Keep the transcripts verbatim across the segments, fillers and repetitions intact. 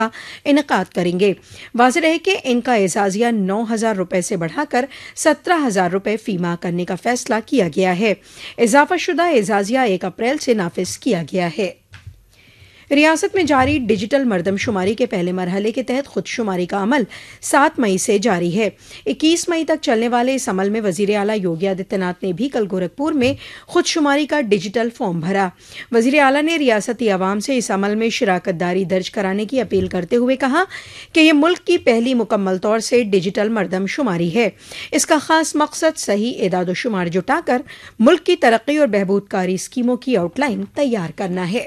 इनकाद करेंगे। वाज़ेह रहे कि इनका एजाजिया नौ हजार रुपये से बढ़ाकर सत्रह हजार रुपये फी माह करने का फैसला किया गया है। इजाफा शुदा एजाजिया एक अप्रैल से नाफिज किया गया है। रियासत में जारी डिजिटल मरदमशुमारी के पहले मरहले के तहत खुदशुमारी का अमल सात मई से जारी है। इक्कीस मई तक चलने वाले इस अमल में वजीर आला योगी आदित्यनाथ ने भी कल गोरखपुर में खुदशुमारी का डिजिटल फॉर्म भरा। वजीर आला ने रियासती अवाम से इस अमल में शिराकतदारी दर्ज कराने की अपील करते हुए कहा कि यह मुल्क की पहली मुकम्मल तौर से डिजिटल मरदमशुमारी है। इसका खास मकसद सही एदादोशुमार जुटाकर मुल्क की तरक्की और बहबूदकारी स्कीमों की आउटलाइन तैयार करना है।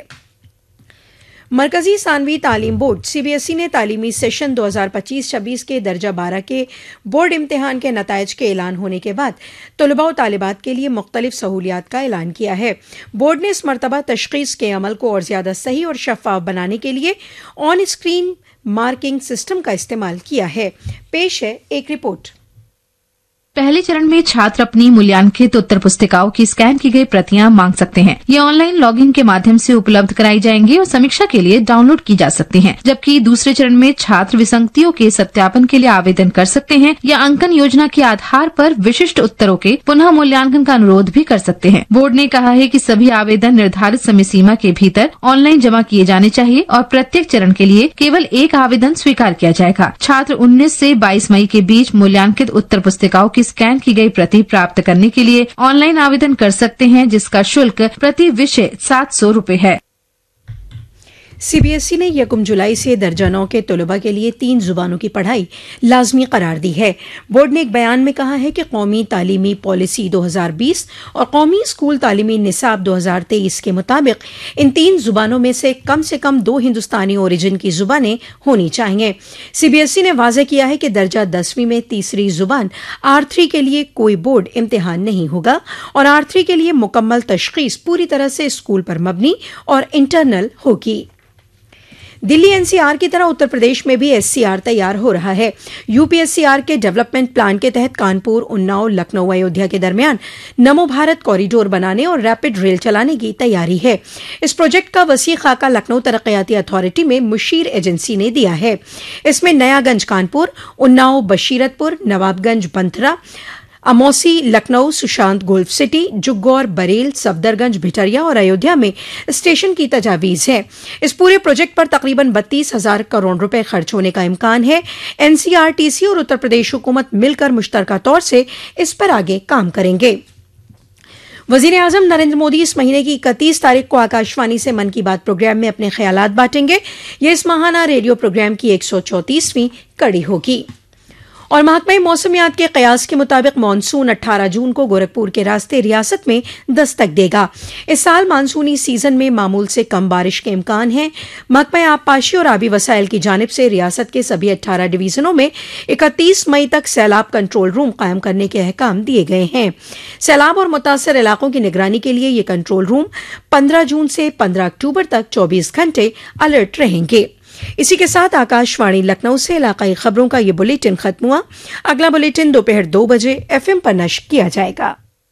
मरकजी सानवी तालीम बोर्ड सीबीएसई ने तालीमी सेशन दो हज़ार पच्चीस छब्बीस के दर्जा बारह के बोर्ड इम्तिहान के नताइज के ऐलान होने के बाद तलबा और तालिबात के लिए मुख्तलिफ सहूलियात का ऐलान किया है। बोर्ड ने इस मरतबा तशखीस के अमल को और ज्यादा सही और शफाफ बनाने के लिए ऑन स्क्रीन मार्किंग सिस्टम का इस्तेमाल किया है। पेश है एक रिपोर्ट। पहले चरण में छात्र अपनी मूल्यांकित उत्तर पुस्तिकाओं की स्कैन की गई प्रतियां मांग सकते हैं। ये ऑनलाइन लॉगिन के माध्यम से उपलब्ध कराई जाएंगी और समीक्षा के लिए डाउनलोड की जा सकती हैं। जबकि दूसरे चरण में छात्र विसंगतियों के सत्यापन के लिए आवेदन कर सकते हैं या अंकन योजना के आधार पर विशिष्ट उत्तरों के पुनः मूल्यांकन का अनुरोध भी कर सकते हैं। बोर्ड ने कहा है कि सभी आवेदन निर्धारित समय सीमा के भीतर ऑनलाइन जमा किए जाने चाहिए और प्रत्येक चरण के लिए केवल एक आवेदन स्वीकार किया जाएगा। छात्र उन्नीस से बाईस मई के बीच मूल्यांकित उत्तर पुस्तिकाओं की स्कैन की गई प्रति प्राप्त करने के लिए ऑनलाइन आवेदन कर सकते हैं, जिसका शुल्क प्रति विषय सात सौ रूपये है। सीबीएसई ने यकम जुलाई से दर्जा नौ के तलबा के लिए तीन जुबानों की पढ़ाई लाजमी करार दी है। बोर्ड ने एक बयान में कहा है कि कौमी तालीमी पॉलिसी दो हज़ार बीस और कौमी स्कूल तालीमी निसाब दो हज़ार तेईस के मुताबिक इन तीन जुबानों में से कम से कम दो हिंदुस्तानी ओरिजिन की जुबानें होनी चाहिए। सीबीएसई ने वाज़ेह किया है कि दर्जा दसवीं में तीसरी जुबान आर थ्री के लिए कोई बोर्ड इम्तिहान नहीं होगा और आर थ्री के लिए मुकम्मल तशखीस पूरी तरह से स्कूल पर मबनी और इंटरनल होगी। दिल्ली एनसीआर की तरह उत्तर प्रदेश में भी एससीआर तैयार हो रहा है। यूपीएससीआर के डेवलपमेंट प्लान के तहत कानपुर, उन्नाव, लखनऊ, अयोध्या के दरमियान नमो भारत कॉरिडोर बनाने और रैपिड रेल चलाने की तैयारी है। इस प्रोजेक्ट का वसी खाका लखनऊ तरक्याती अथॉरिटी में मुशीर एजेंसी ने दिया है। इसमें नयागंज कानपुर, उन्नाव बशीरतपुर, नवाबगंज बंथरा, अमौसी लखनऊ, सुशांत गोल्फ सिटी, जुग्गौर बरेल, सफदरगंज भिटरिया और अयोध्या में स्टेशन की तजावीज है। इस पूरे प्रोजेक्ट पर तकरीबन बत्तीस हजार करोड़ रुपए खर्च होने का इम्कान है। एनसीआरटीसी और उत्तर प्रदेश हुकूमत मिलकर मुश्तरका तौर से इस पर आगे काम करेंगे। वजीर आजम नरेंद्र मोदी इस महीने की इकतीस तारीख को आकाशवाणी से मन की बात प्रोग्राम में अपने ख्यालात बांटेंगे। यह इस माहाना रेडियो प्रोग्राम की एक सौ चौंतीसवीं कड़ी होगी। और महकमा मौसमियात के कयास के मुताबिक मानसून अठारह जून को गोरखपुर के रास्ते रियासत में दस्तक देगा। इस साल मानसूनी सीजन में मामूल से कम बारिश के इम्कान है। महकमा आबपाशी और आबी वसाइल की जानिब से रियासत के सभी अठारह डिवीजनों में इकतीस मई तक सैलाब कंट्रोल रूम कायम करने के अहकाम दिए गए हैं। सैलाब और मुतासर इलाकों की निगरानी के लिए ये कंट्रोल रूम पंद्रह जून से पंद्रह अक्टूबर तक चौबीस घंटे अलर्ट रहेंगे। इसी के साथ आकाशवाणी लखनऊ से इलाकाई खबरों का ये बुलेटिन खत्म हुआ। अगला बुलेटिन दोपहर दो बजे एफएम पर नश्र किया जाएगा।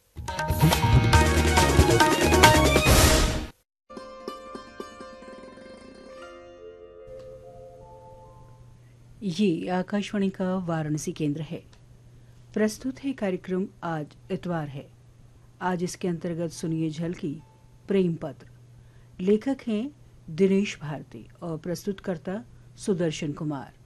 ये आकाशवाणी का वाराणसी केंद्र है। प्रस्तुत है कार्यक्रम आज इतवार है। आज इसके अंतर्गत सुनिए झलकी प्रेम पत्र। लेखक हैं दिनेश भारती और प्रस्तुतकर्ता सुदर्शन कुमार।